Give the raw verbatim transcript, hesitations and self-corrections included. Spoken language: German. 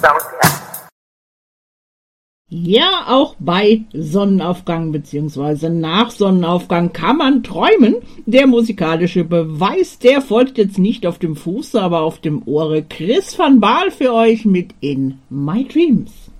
Ja, auch bei Sonnenaufgang bzw. nach Sonnenaufgang kann man träumen. Der musikalische Beweis, der folgt jetzt nicht auf dem Fuße, aber auf dem Ohre. Chris van Baal für euch mit In My Dreams.